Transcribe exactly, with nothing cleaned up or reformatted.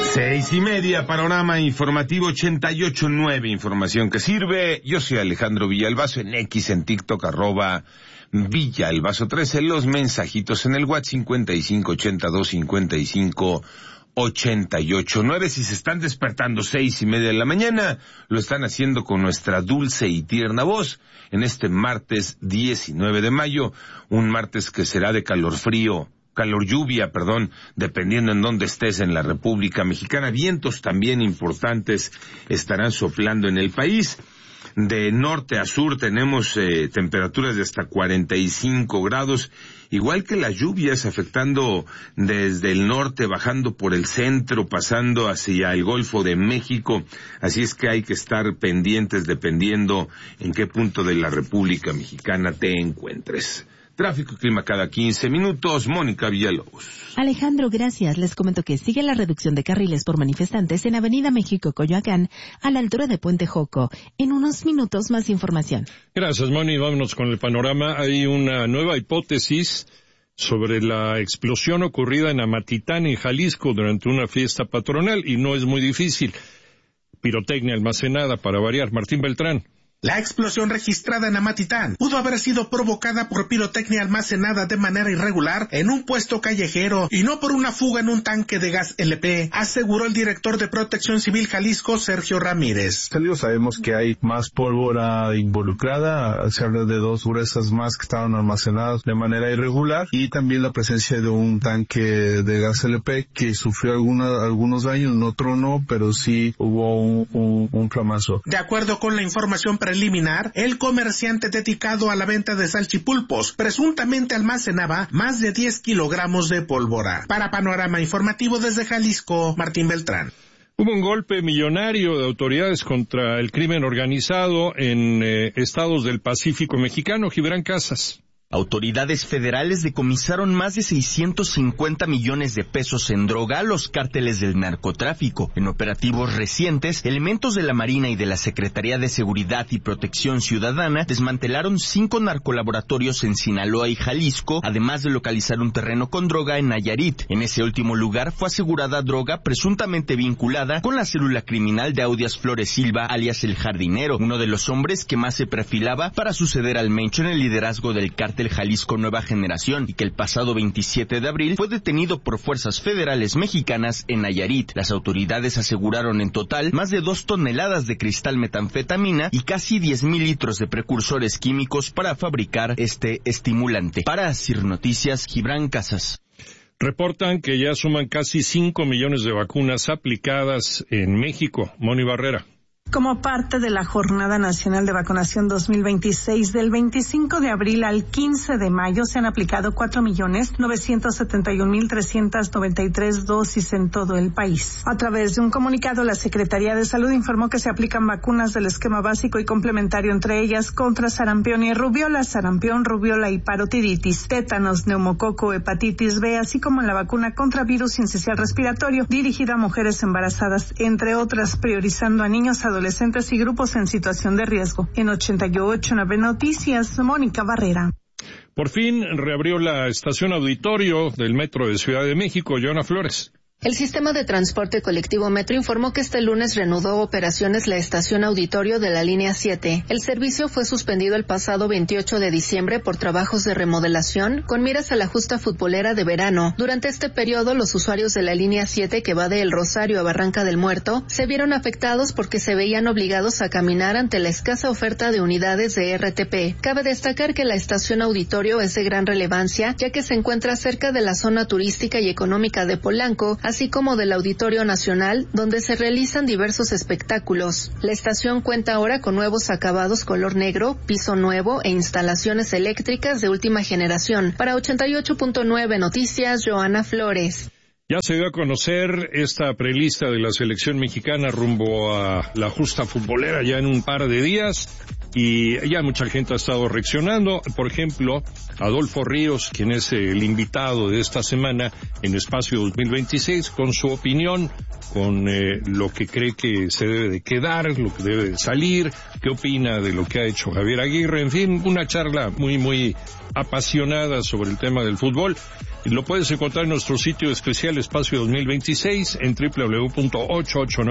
Seis y media, panorama informativo ochenta y ocho nueve, información que sirve. Yo soy Alejandro Villalbazo, en X, en TikTok, arroba Villalbazo trece, los mensajitos en el WhatsApp cincuenta y cinco ochenta y dos cincuenta y cinco ochenta y ocho nueve. Si se están despertando seis y media de la mañana, lo están haciendo con nuestra dulce y tierna voz en este martes diecinueve de mayo, un martes que será de calor frío. calor lluvia, perdón, dependiendo en dónde estés en la República Mexicana. Vientos también importantes estarán soplando en el país. De norte a sur tenemos eh, temperaturas de hasta cuarenta y cinco grados, igual que las lluvias afectando desde el norte, bajando por el centro, pasando hacia el Golfo de México. Así es que hay que estar pendientes dependiendo en qué punto de la República Mexicana te encuentres. Tráfico y clima cada quince minutos. Mónica Villalobos. Alejandro, gracias. Les comento que sigue la reducción de carriles por manifestantes en Avenida México, Coyoacán, a la altura de Puente Joco. En unos minutos, más información. Gracias, Moni. Vámonos con el panorama. Hay una nueva hipótesis sobre la explosión ocurrida en Amatitán, en Jalisco, durante una fiesta patronal, y no es muy difícil. Pirotecnia almacenada, para variar. Martín Beltrán. La explosión registrada en Amatitán pudo haber sido provocada por pirotecnia almacenada de manera irregular en un puesto callejero y no por una fuga en un tanque de gas L P, aseguró el director de Protección Civil Jalisco, Sergio Ramírez. Sabemos que hay más pólvora involucrada, se habla de dos gruesas más que estaban almacenadas de manera irregular, y también la presencia de un tanque de gas L P que sufrió alguna, algunos daños, en otro no, pero sí hubo un, un, un flamazo. De acuerdo con la información preliminar, el comerciante dedicado a la venta de salchipulpos presuntamente almacenaba más de diez kilogramos de pólvora. Para Panorama Informativo desde Jalisco, Martín Beltrán. Hubo un golpe millonario de autoridades contra el crimen organizado en eh, estados del Pacífico mexicano. Gibran Casas. Autoridades federales decomisaron más de seiscientos cincuenta millones de pesos en droga a los cárteles del narcotráfico. En operativos recientes, elementos de la Marina y de la Secretaría de Seguridad y Protección Ciudadana desmantelaron cinco narcolaboratorios en Sinaloa y Jalisco, además de localizar un terreno con droga en Nayarit. En ese último lugar fue asegurada droga presuntamente vinculada con la célula criminal de Audias Flores Silva, alias El Jardinero, uno de los hombres que más se perfilaba para suceder al Mencho en el liderazgo del cártel del Jalisco Nueva Generación, y que el pasado veintisiete de abril fue detenido por fuerzas federales mexicanas en Nayarit. Las autoridades aseguraron en total más de dos toneladas de cristal metanfetamina y casi diez mil litros de precursores químicos para fabricar este estimulante. Para Asir Noticias, Gibran Casas. Reportan que ya suman casi cinco millones de vacunas aplicadas en México. Moni Barrera. Como parte de la Jornada Nacional de Vacunación dos mil veintiséis, del veinticinco de abril al quince de mayo se han aplicado cuatro millones novecientos setenta y un mil trescientas noventa y tres dosis en todo el país. A través de un comunicado, la Secretaría de Salud informó que se aplican vacunas del esquema básico y complementario, entre ellas contra sarampión y rubiola, sarampión, rubiola y parotiditis, tétanos, neumococo, hepatitis B, así como la vacuna contra virus sincicial respiratorio, dirigida a mujeres embarazadas, entre otras, priorizando a niños, adolescentes, adolescentes y grupos en situación de riesgo. En ochenta y ocho nueve Noticias, Mónica Barrera. Por fin reabrió la estación auditorio del Metro de Ciudad de México. Joana Flores. El sistema de transporte colectivo Metro informó que este lunes reanudó operaciones la estación auditorio de la línea siete. El servicio fue suspendido el pasado veintiocho de diciembre por trabajos de remodelación con miras a la justa futbolera de verano. Durante este periodo, los usuarios de la línea siete, que va de El Rosario a Barranca del Muerto, se vieron afectados porque se veían obligados a caminar ante la escasa oferta de unidades de R T P. Cabe destacar que la estación auditorio es de gran relevancia, ya que se encuentra cerca de la zona turística y económica de Polanco, así como del Auditorio Nacional, donde se realizan diversos espectáculos. La estación cuenta ahora con nuevos acabados color negro, piso nuevo e instalaciones eléctricas de última generación. Para ochenta y ocho punto nueve Noticias, Joana Flores. Ya se dio a conocer esta prelista de la selección mexicana rumbo a la justa futbolera ya en un par de días, y ya mucha gente ha estado reaccionando. Por ejemplo, Adolfo Ríos, quien es el invitado de esta semana en Espacio dos mil veintiséis, con su opinión, con eh, lo que cree que se debe de quedar, lo que debe de salir, qué opina de lo que ha hecho Javier Aguirre, en fin, una charla muy, muy apasionada sobre el tema del fútbol. Lo puedes encontrar en nuestro sitio especial Espacio dos mil veintiséis en doble u doble u doble u punto ochocientos ochenta y nueve